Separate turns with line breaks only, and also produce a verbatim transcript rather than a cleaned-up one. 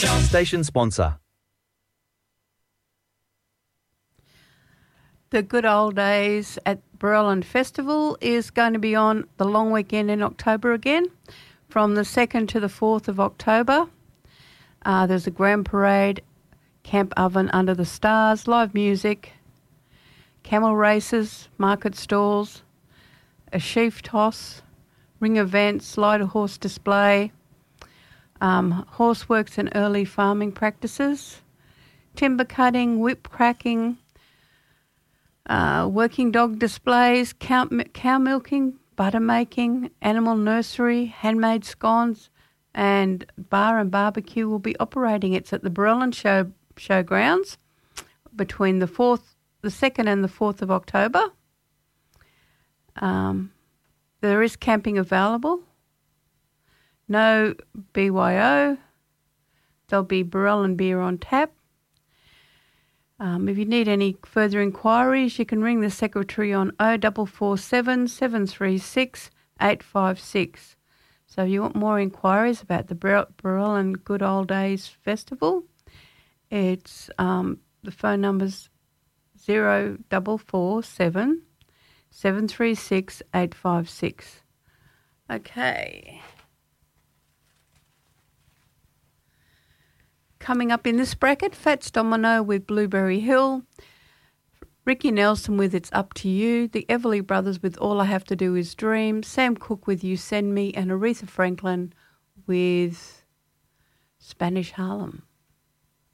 Station sponsor.
The Good Old Days at Berlin Festival is going to be on the long weekend in October again, from the second to the fourth of October. Uh, there's a grand parade, camp oven under the stars, live music, camel races, market stalls, a sheaf toss, ring events, lighter horse display, um, horseworks and early farming practices, timber cutting, whip cracking, uh, working dog displays, cow, cow milking, butter making, animal nursery, handmade scones, and bar and barbecue will be operating. It's at the Berlin Show Showgrounds between the fourth, the second and the fourth of October. Um, there is camping available. No B Y O. There'll be Berlin beer on tap. Um, if you need any further inquiries, you can ring the secretary on oh four four seven, seven three six, eight five six. So if you want more inquiries about the Berlin Good Old Days Festival, it's um, the phone number's zero four four seven, seven three six, eight five six. Okay. Coming up in this bracket, Fats Domino with Blueberry Hill, Ricky Nelson with It's Up to You, the Everly Brothers with All I Have to Do Is Dream, Sam Cooke with You Send Me, and Aretha Franklin with Spanish Harlem.